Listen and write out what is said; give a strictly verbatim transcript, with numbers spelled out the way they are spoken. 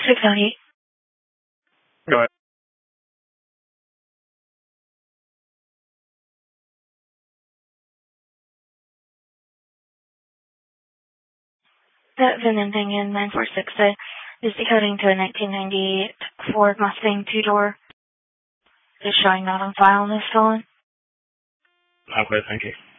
six nine eight. Go ahead. The V I N ending in nine four six is decoding to a nineteen ninety-eight Ford Mustang two-door. It's showing not on file in this stolen. Okay, thank you.